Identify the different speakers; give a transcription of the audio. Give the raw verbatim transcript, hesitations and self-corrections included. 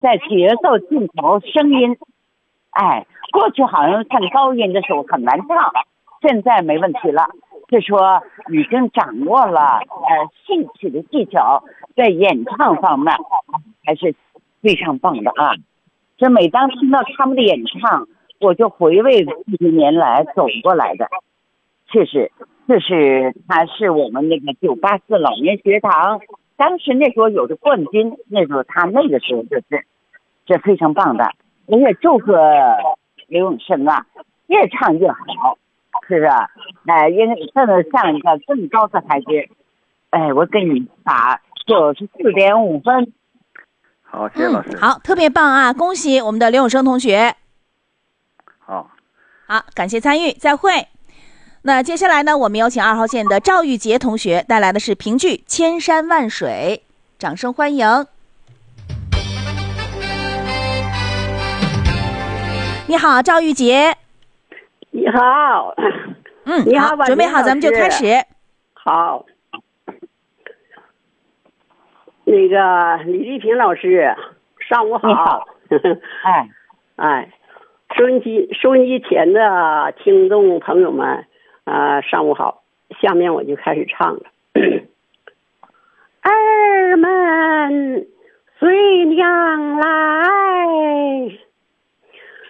Speaker 1: 在节奏镜头声音，哎，过去好像唱高音的时候很难唱，现在没问题了，就说已经掌握了呃戏曲的技巧，在演唱方面还是非常棒的啊。这每当听到他们的演唱，我就回味这些年来走过来的。确实，这是他是我们那个九八四老年学堂，当时那时候有的冠军，那时候他那个时候就是，这非常棒的。我也祝贺刘永生啊，越唱越好，是不是？哎，应该真的上一个更高的台阶。哎，我给你打九十四点五分。
Speaker 2: 好，谢谢老师。
Speaker 3: 嗯、好，特别棒啊！恭喜我们的刘永生同学。
Speaker 2: 好，
Speaker 3: 好，感谢参与，再会。那接下来呢，我们有请二号线的赵玉杰同学带来的是评剧《千山万水》，掌声欢迎。你好，赵玉杰。
Speaker 4: 你好。
Speaker 3: 嗯，
Speaker 4: 你好，
Speaker 3: 准备好，咱们就开始。
Speaker 4: 好。那个李丽萍老师，上午好。
Speaker 1: 你好。哎，
Speaker 4: 哎，收音机收音机前的听众朋友们，啊、呃，上午好。下面我就开始唱了。儿们随娘来。